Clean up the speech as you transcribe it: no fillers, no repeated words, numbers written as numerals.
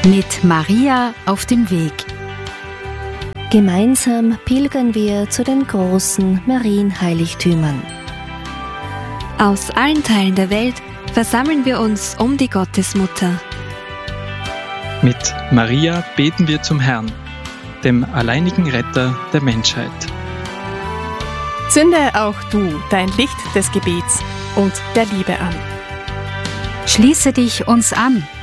Mit Maria auf dem Weg. Gemeinsam pilgern wir zu den großen Marienheiligtümern. Aus allen Teilen der Welt versammeln wir uns um die Gottesmutter. Mit Maria beten wir zum Herrn, dem alleinigen Retter der Menschheit. Zünde auch du dein Licht des Gebets und der Liebe an. Schließe dich uns an